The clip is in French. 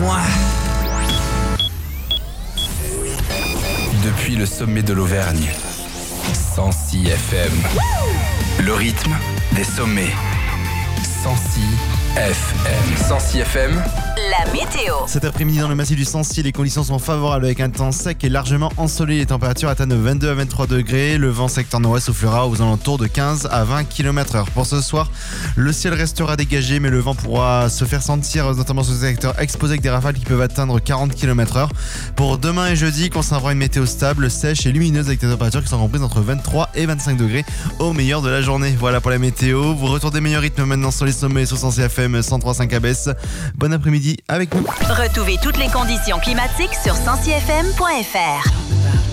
moi. Depuis le sommet de l'Auvergne, 106 FM. Le rythme des sommets. 106 FM. 106 FM. La météo. Cet après-midi dans le massif du Sancy, les conditions sont favorables avec un temps sec et largement ensoleillé. Les températures atteignent de 22 à 23 degrés. Le vent secteur nord-ouest soufflera aux alentours de 15 à 20 km/h. Pour ce soir, le ciel restera dégagé, mais le vent pourra se faire sentir, notamment sur ce secteur exposé avec des rafales qui peuvent atteindre 40 km/h. Pour demain et jeudi, conservera une météo stable, sèche et lumineuse avec des températures qui sont comprises entre 23 et 25 degrés au meilleur de la journée. Voilà pour la météo. Vous retournez meilleur rythme maintenant sur les sommets sur 106 FM 103.5 ABS. Bon après-midi avec nous. Retrouvez toutes les conditions climatiques sur 106fm.fr.